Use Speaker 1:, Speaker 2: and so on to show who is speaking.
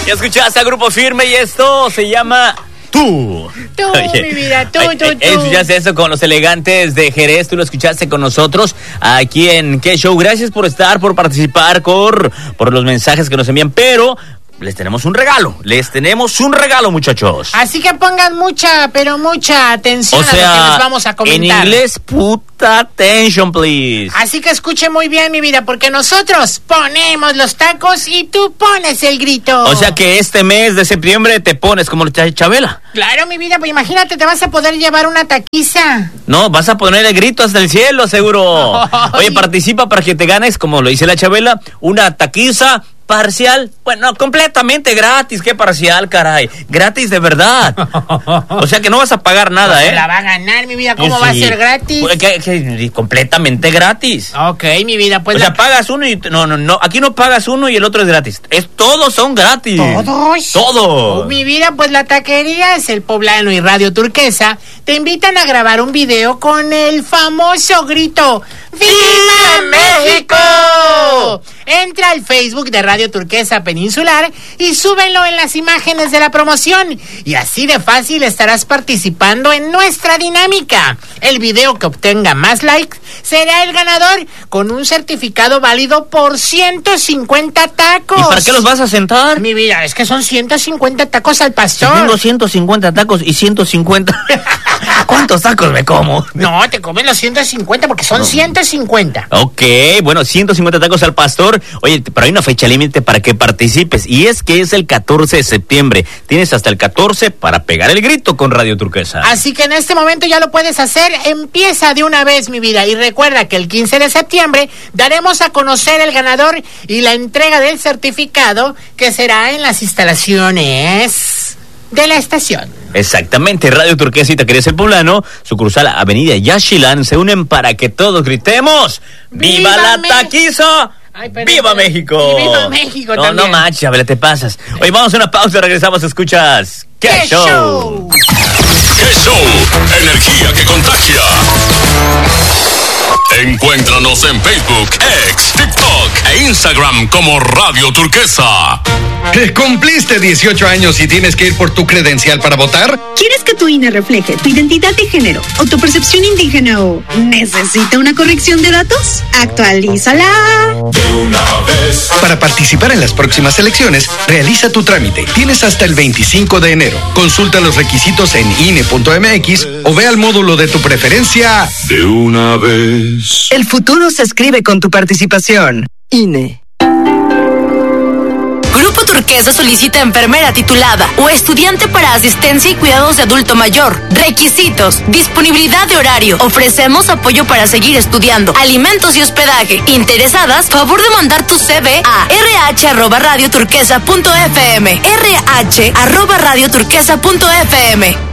Speaker 1: Ya escuchaste a Grupo Firme y esto se llama Tú.
Speaker 2: Oye, mi vida, tú.
Speaker 1: Escuchaste eso con los elegantes de Jerez, tú lo escuchaste con nosotros aquí en ¿Qué Show? Gracias por estar, por participar, por los mensajes que nos envían, pero les tenemos un regalo, muchachos.
Speaker 2: Así que pongan mucha atención a lo que les vamos a comentar.
Speaker 1: En inglés, puta attention, please.
Speaker 2: Así que escuche muy bien, mi vida, porque nosotros ponemos los tacos y tú pones el grito.
Speaker 1: O sea que este mes de septiembre te pones como Chabela.
Speaker 2: Claro, mi vida, pues imagínate, te vas a poder llevar una taquiza.
Speaker 1: No, vas a poner el grito hasta el cielo, seguro. Oye, participa para que te ganes, como lo dice la Chabela, una taquiza parcial, bueno, completamente gratis. ¿Qué parcial, caray? Gratis de verdad. O sea que no vas a pagar nada,
Speaker 2: pues la va a ganar, mi vida. ¿Cómo va a ser gratis?
Speaker 1: Que completamente gratis.
Speaker 2: Ok, mi vida, pues.
Speaker 1: O sea, pagas uno y no. Aquí no pagas uno y el otro es gratis. Todos son gratis.
Speaker 2: ¿Todos?
Speaker 1: Todos.
Speaker 2: Mi vida, pues la taquería Es el Poblano y Radio Turquesa te invitan a grabar un video con el famoso grito ¡Viva México! Entra al Facebook de Radio Turquesa Peninsular y súbelo en las imágenes de la promoción. Y así de fácil estarás participando en nuestra dinámica. El video que obtenga más likes será el ganador con un certificado válido por 150 tacos.
Speaker 1: ¿Y para qué los vas a sentar?
Speaker 2: Mi vida, es que son 150 tacos al pastor.
Speaker 1: Si tengo 150 tacos y 150... ¿Cuántos tacos me como?
Speaker 2: No, te comes los 150 porque son 150.
Speaker 1: Ok, bueno, 150 tacos al pastor. Oye, pero hay una fecha límite para que participes y es que es el 14 de septiembre. Tienes hasta el 14 para pegar el grito con Radio Turquesa.
Speaker 2: Así que en este momento ya lo puedes hacer. Empieza de una vez, mi vida. Y recuerda que el 15 de septiembre daremos a conocer el ganador y la entrega del certificado que será en las instalaciones de la estación.
Speaker 1: Exactamente, Radio Turquesa y Taquerías El Poblano, sucursal Avenida Yaxchilán, se unen para que todos gritemos ¡Viva la taquiza!
Speaker 2: Ay,
Speaker 1: ¡Viva México!
Speaker 2: Y ¡Viva México también!
Speaker 1: No manches, a ver, te pasas. Oye, vamos a una pausa, regresamos, escuchas ¿Qué Show?
Speaker 3: ¿Qué Show? Energía que contagia. Encuéntranos en Facebook, X, TikTok e Instagram como Radio Turquesa.
Speaker 4: ¿Cumpliste 18 años y tienes que ir por tu credencial para votar?
Speaker 5: ¿Quieres que tu INE refleje tu identidad de género o tu percepción indígena o necesita una corrección de datos? ¡Actualízala!
Speaker 3: De una vez.
Speaker 4: Para participar en las próximas elecciones, realiza tu trámite. Tienes hasta el 25 de enero. Consulta los requisitos en INE.mx o ve al módulo de tu preferencia.
Speaker 3: De una vez.
Speaker 6: El futuro se escribe con tu participación. INE.
Speaker 7: Grupo Turquesa solicita enfermera titulada o estudiante para asistencia y cuidados de adulto mayor. Requisitos: disponibilidad de horario. Ofrecemos apoyo para seguir estudiando, alimentos y hospedaje. Interesadas, favor de mandar tu CV a rh@radioturquesa.fm. rh@radioturquesa.fm.